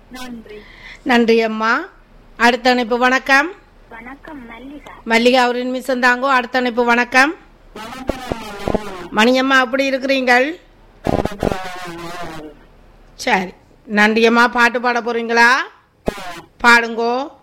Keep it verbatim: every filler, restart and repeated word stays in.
நன்றி. நன்றி அம்மா. அடுத்த அணைப்பு வணக்கம். வணக்கம் மல்லிகா. மல்லிகா அவரின் மிஸ் தாங்கோ. அடுத்த அணைப்பு வணக்கம். மணியம்மா அப்படி இருக்கிறீங்கள்? சரி நன்றியம்மா. பாட்டு பாட போறீங்களா? பாடுங்கோ.